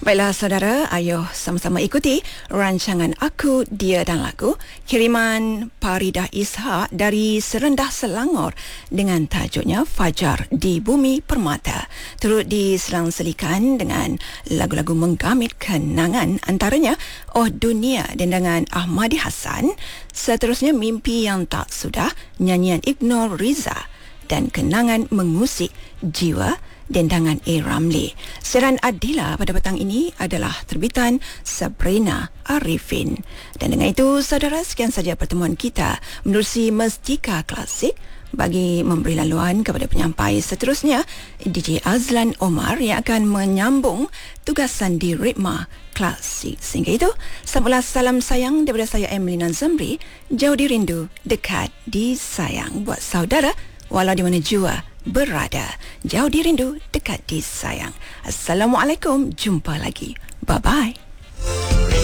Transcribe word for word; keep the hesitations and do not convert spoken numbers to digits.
Baiklah saudara, ayo sama-sama ikuti rancangan Aku, Dia dan Lagu kiriman Paridah Ishak dari Serendah Selangor dengan tajuknya Fajar di Bumi Permata. Turut diselang-selikan dengan lagu-lagu menggamit kenangan, antaranya Oh Dunia dendangan Ahmadi Hassan, seterusnya Mimpi Yang Tak Sudah nyanyian Ibnu Riza dan Kenangan Mengusik Jiwa dendangan A. Ramli. Siaran Adila pada petang ini adalah terbitan Sabrina Arifin. Dan dengan itu, saudara, sekian saja pertemuan kita menerusi Mestika Klasik. Bagi memberi laluan kepada penyampai seterusnya, D J Azlan Omar yang akan menyambung tugasan di Ritma Klasik. Sehingga itu, sampailah salam sayang daripada saya Emilina Zamri, jauh dirindu, dekat disayang. Buat saudara, walau di mana jua berada, jauh dirindu, dekat disayang. Assalamualaikum, jumpa lagi. Bye-bye.